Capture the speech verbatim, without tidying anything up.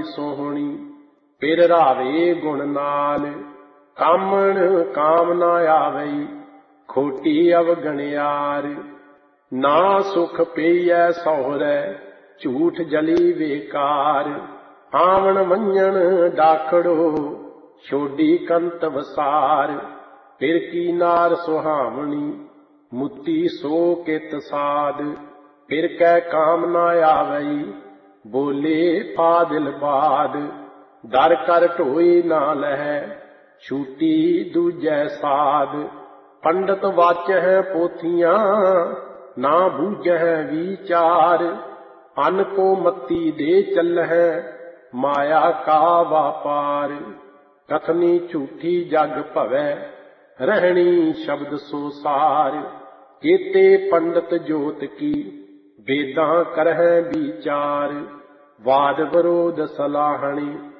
ਵਾਲੀ ਸੋਹਣੀ, ਫਿਰ ਰਾਵੇ ਗੁਣ ਨਾਲ। ਕਾਮਣ ਕਾਮ ਨਾ ਆਵਈ, ਖੋਟੀ ਅਵਗਣਿਆਰ। ਨਾ ਸੁਖ ਪਈਐ ਸਹੁਰੈ, ਝੂਠ ਜਲੀ ਵੇਕਾਰ। ਆਵਣ ਮੰਝਣ ਡਾਕੜੋ, ਛੋਡੀ ਕੰਤ ਵਸਾਰ। ਫਿਰ ਕੀ ਨਾਰ ਸੁਹਾਵਣੀ, ਮੁੱਤੀ ਸੋ ਕਿਤ ਸਾਧ। ਫਿਰ ਕੈ ਕਾਮ ਨਾ ਆਵਈ, ਬੋਲੇ ਫਾਜ਼ਿਲ ਬਾਦ। ਦਰ ਕਰ ਢੋਈ ਨਾ ਲਹੈ, ਛੂਟੀ ਦੂਜੈ ਸਾਧ। ਪੰਡਤ ਵਾਚਹਿ ਪੋਥੀਆਂ, ਨਾ ਬੂਝਹਿ ਵੀਚਾਰ। ਅਨ ਕੋ ਮਤੀ ਦੇ ਚੱਲਹਿ, ਮਾਇਆ ਕਾ ਵਾਪਾਰ। ਕਥਨੀ ਝੂਠੀ ਜਗ ਭਵੈ, ਰਹਿਣੀ ਸ਼ਬਦ ਸੋ ਸਾਰ। ਕੇਤੇ ਪੰਡਤ ਜੋਤ ਕੀ, ਵੇਦਾਂ ਕਰਹਿ ਵੀਚਾਰ। ਵਾਦ ਵਿਰੋਧ ਸਲਾਹਣੀ,